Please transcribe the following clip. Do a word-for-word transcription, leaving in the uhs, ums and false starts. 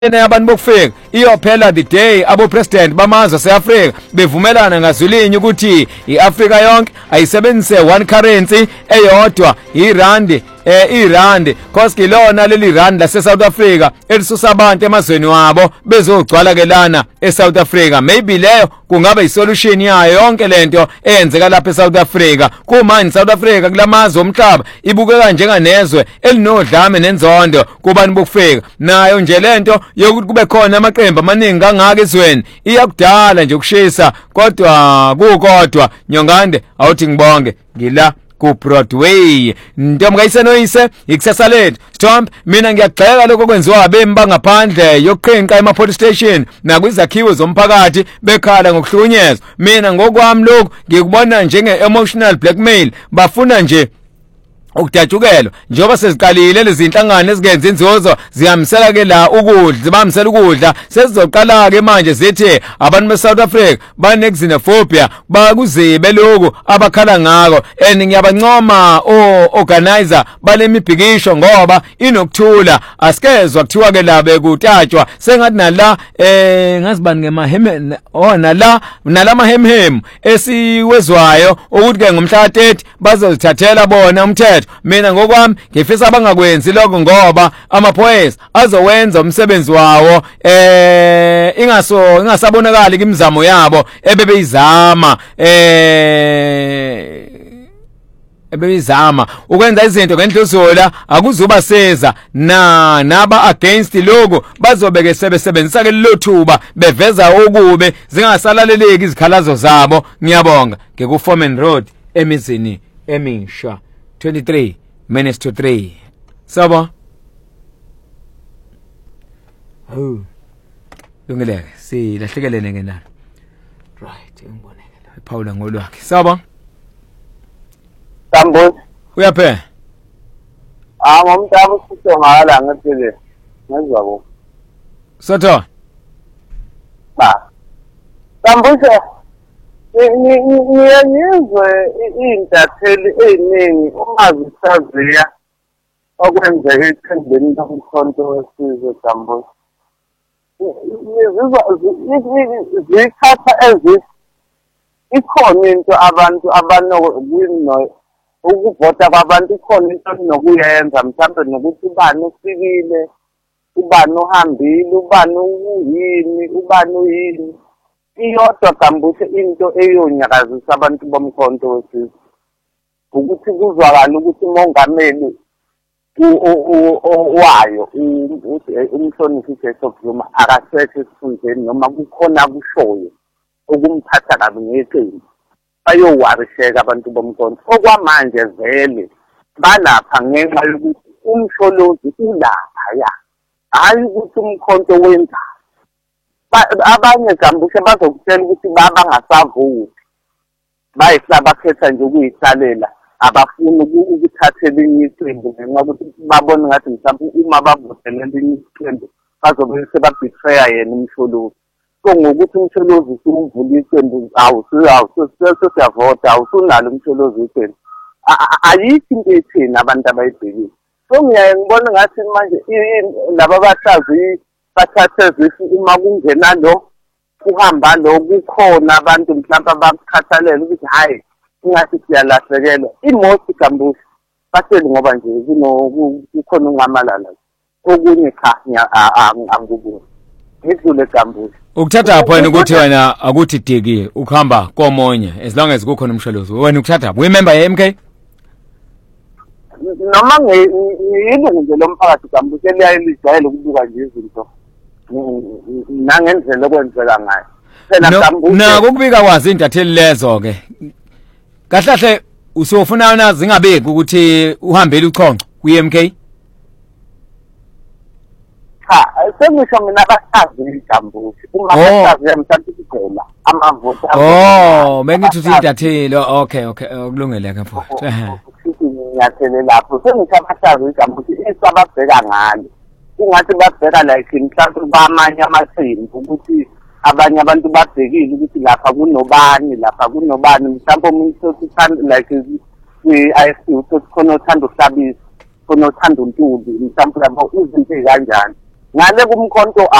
abantu bokufika iyophela the day abo president bamazwe aseAfrika bevumelana ngazwilinye ukuthi iAfrika yonke ayisebenzise one currency eyodwa irandi eh irandi koski lona leli rand lase South Africa elisusa abantu emazweni wabo bezogcwala kelana eSouth Africa. Maybe leyo kungaba isolution yayo yonke lento eyenzeka lapha eSouth Africa. Kumanje South Africa kulamazwe omhlaba ibukeka njenganezwe elinodlame nenzondo kubani bokufika. Nayo nje lento yokuthi kube khona amaqembu amaningi kangaka ezweni iyakudala nje ukushisa kodwa kukodwa Nyongande awuthi ngibonge ngila ku Broadway ntombi kayisenoyise ikusasa lethu Stomp. Mina ngiyagxeka lokho kwenziwa abemi bangaphandle yokuqhinqa ema police station nakwizakhiwo zomphakathi bekhala ngokuhlukunyezwa. Mina ngokwami lokho ngikubona njenge emotional blackmail, bafuna nje ukudatshukelwa njengoba seziqalile lezi zinhlangano ezigenza inzuzo ziyamisela ke la ukudla zibamisela ukudla sezizoqala ke manje zithi abantu beSouth Africa banexenophobia bakuzibe lokho abakhala ngako and ngiyabancoma o organizer balemibhikisho ngoba inokuthula asikezwa kuthiwa ke la bekutatshwa sengathi nala eh ngazibani ngemaheme oh nala nalama hemhem esiwezwayo ukuthi ke ngomhla thirty bazozithathela bona umthetho. Mina ngokwami ngifisa abangakwenzi lokho ngoba amaphoyisa azowenza umsebenzi wawo eh ingaso ingasabonakala imizamo yabo ebebeyizama eh ebeyizama ukwenza izinto ngendlozola akuzuba seza na naba against lokho bazobeke sebesebenzisa ke lothuba beveza ukube zingasalaleleki izikhalazo zabo. Ngiyabonga ngeku Foreman Road emizini emisha twenty-three minutes to three. Saba. Oh. Lungeleke si lahlekelene ngenalo. Right, ngiboneke. Paula ngolwakhe. Saba. Tambo. Uyaphe? Ah, ngomntaba usitho ngala ngethele. Ngezwa ko. Sotho. Ba. Tambo. Ngiyanyizwe intatheli eziningi uma zisaziya okwenzeka eqembini lomkhonto wesizwe Tambo. Zikhatha ezithi ikhona into abantu abanokuyino ukuvota kwabantu ikhona into nokuyenza mhlawumbe nokuthi ubani ufikile ubani uhambile ubani uyini ubani uyini iyodwa Tambuse into eyonyakazisa abantu bomkhonto wesizwe ukuthi kuzwakala ukuthi umongameli wayo umhlonisi Jacob Zuma akasekho esifundeni noma kukhona kushoyo okumphatha kabi ngeqembu bayowarisheka abantu bomkhonto. Okwamanje vele balapha ngenxa yokuthi umsholozi ulapha ya hayi ukuthi umkhonto wenza abanye Tambuse bazokutshela ukuthi baba ngasavoti bayihla bakhetha nje ukuyihlalela abafuni ukuthathela iqembu ngenxa ukuthi babone ngathi mhlawumbe uma bavotela elinye iqembu bazobe sebabetray yena umsholozi. So ngokuthi umsholozi usuvula iqembu awusiyavota awusunalo umsholozi iqembu ayikho into ethini abantu abayibhekile. So ngiyaye ngibona ngathi manje laba bahlazi bathathe zifu uma kungena lo kuhamba lo kukhona abantu mhlawumbe abakhathalela ukuthi hayi ingathi siyalahlekelwa imosi Tambuse baseli ngoba nje kukhona ungamalala okunye cha angikuboni ngidlule Tambuse. Ukuthatha point ukuthi wena akuthi diki ukuhamba komonye as long as kukhona umsholozi wena ukuthatha we member ye M K noma ngiyilungu nje lomphakathi Tambuse liyayelijayela ukubuka nje izinto nangendlela okwenzeka ngayo phela Tambuse na ukubika kwazi intatheli lezo ke kahlahle usofuna nazi ngabeki ukuthi uhambele uchonco ku M K. Cha sengisho mina basazi Tambuse uma basazi mhlawumbe kuphela amavoti. Oh bengithi uthi intatheli okay okay kulungile ke mfowethu. Ngiyathele lapho sengisho basazi Tambuse isababheka ngalo ingathi babheka like mhlawumbe bamanye amaqembu ukuthi abanye abantu babhekile ukuthi lapha kunobani lapha kunobani mhlawumbe umuntu othanda like I S C uthi khona uthanda uhlabisa khona uthanda uNtuli mhlawumbe lapho izinto ezikanjani ngale kumkhonto